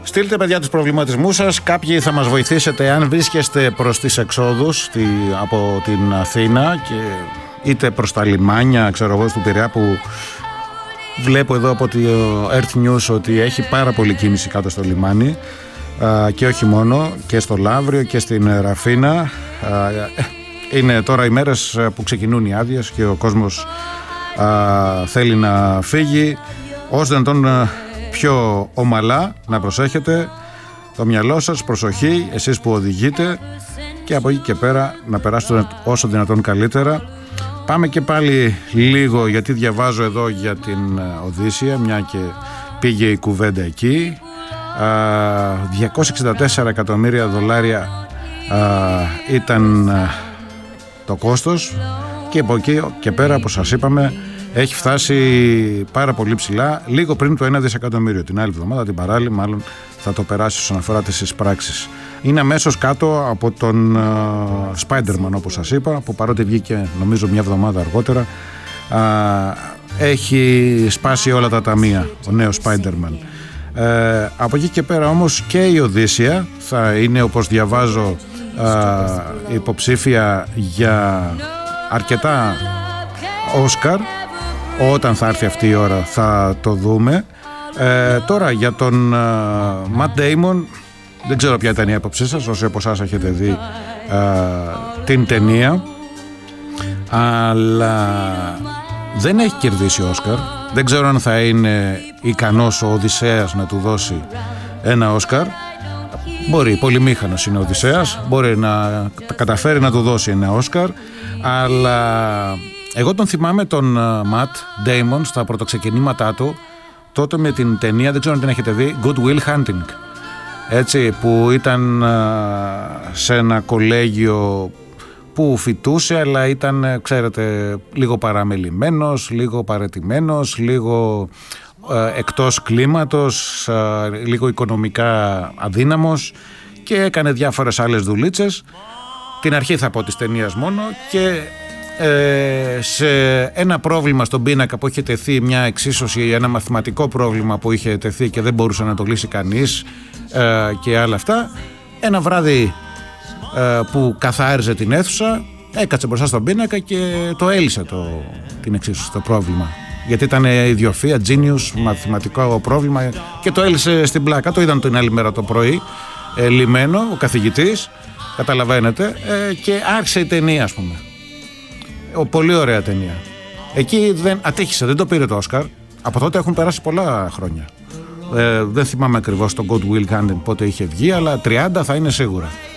Στείλτε, παιδιά, τους προβληματισμούς σας. Κάποιοι θα μας βοηθήσετε αν βρίσκεστε προς τις εξόδους από την Αθήνα και είτε προς τα λιμάνια, ξέρω εγώ, του Πειραιά, που βλέπω εδώ από το Earth News ότι έχει πάρα πολύ κίνηση κάτω στο λιμάνι, και όχι μόνο, και στο Λαύριο και στην Ραφίνα. Είναι τώρα οι μέρες που ξεκινούν οι άδειες και ο κόσμος θέλει να φύγει. Όσο δυνατόν πιο ομαλά, να προσέχετε το μυαλό σας, προσοχή εσείς που οδηγείτε, και από εκεί και πέρα να περάσετε όσο δυνατόν καλύτερα. Πάμε και πάλι λίγο, γιατί διαβάζω εδώ για την Οδύσσεια, μια και πήγε η κουβέντα εκεί. 264 εκατομμύρια δολάρια ήταν το κόστος, και από εκεί και πέρα, όπως σας είπαμε, έχει φτάσει πάρα πολύ ψηλά, λίγο πριν το 1 δισεκατομμύριο. Την άλλη εβδομάδα, την παράλληλη, μάλλον θα το περάσει όσον αφορά τις εισπράξεις. Είναι αμέσως κάτω από τον Spider-Man, όπως σας είπα, που παρότι βγήκε νομίζω μια εβδομάδα αργότερα, έχει σπάσει όλα τα ταμεία ο νέος Spider-Man. Από εκεί και πέρα όμως και η Οδύσσεια θα είναι, όπως διαβάζω, υποψήφια για αρκετά Όσκαρ. Όταν θα έρθει αυτή η ώρα θα το δούμε. Τώρα για τον Matt Damon, δεν ξέρω ποια ήταν η άποψή σας, όσοι από εσάς έχετε δει την ταινία, αλλά δεν έχει κερδίσει Όσκαρ. Δεν ξέρω αν θα είναι ικανός ο Οδυσσέας να του δώσει ένα Όσκαρ. Μπορεί, πολυμήχανος είναι ο Οδυσσέας, μπορεί να καταφέρει να του δώσει ένα Όσκαρ, αλλά εγώ τον θυμάμαι τον Matt Damon στα πρωτοξεκινήματά του, τότε με την ταινία, δεν ξέρω αν την έχετε δει, Good Will Hunting, έτσι, που ήταν σε ένα κολέγιο που φοιτούσε, αλλά ήταν, ξέρετε, λίγο παραμελημένος, λίγο παραιτημένος, λίγο εκτός κλίματος, λίγο οικονομικά αδύναμος, και έκανε διάφορες άλλες δουλίτσες. Την αρχή θα πω της ταινίας μόνο, και σε ένα πρόβλημα στον πίνακα που είχε τεθεί, μια εξίσωση, ένα μαθηματικό πρόβλημα που είχε τεθεί και δεν μπορούσε να το λύσει κανείς, και άλλα αυτά, ένα βράδυ που καθάριζε την αίθουσα, έκατσε μπροστά στον πίνακα και το έλυσε την εξίσωση, το πρόβλημα, γιατί ήταν ιδιοφυΐα, genius, μαθηματικό πρόβλημα, και το έλυσε στην πλάκα. Το είδαν την άλλη μέρα το πρωί, λυμένο, ο καθηγητής, καταλαβαίνετε, και άρχισε η ταινία, ας πούμε. Πολύ ωραία ταινία. Εκεί ατύχησε, δεν το πήρε το Όσκαρ. Από τότε έχουν περάσει πολλά χρόνια. Δεν θυμάμαι ακριβώς το Good Will Hunting πότε είχε βγει, αλλά 30 θα είναι σίγουρα.